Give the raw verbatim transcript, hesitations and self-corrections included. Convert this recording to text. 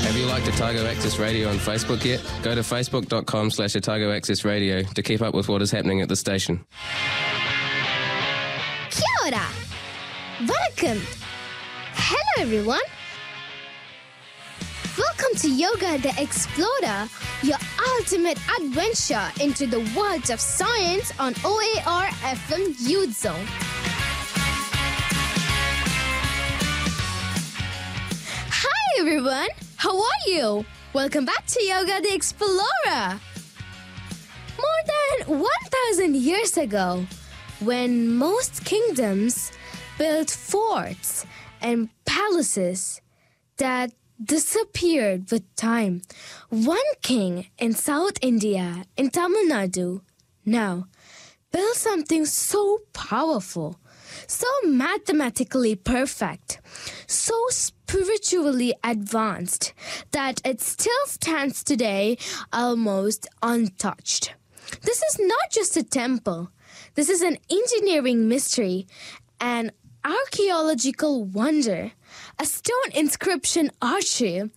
Have you liked Otago Access Radio on Facebook yet? Go to facebook.com slash Otago Access Radio to keep up with what is happening at the station. Kia ora! Welcome! Hello everyone! Welcome to Yoga the Explorer, your ultimate adventure into the world of science on O A R F M Youth Zone. Hi everyone! How are you? Welcome back to Yoga the Explorer. More than one thousand years ago, when most kingdoms built forts and palaces that disappeared with time, one king in South India, in Tamil Nadu, now built something so powerful, so mathematically perfect, so spiritually advanced that it still stands today almost untouched. This is not just a temple. This is an engineering mystery, an archaeological wonder, a stone inscription archive,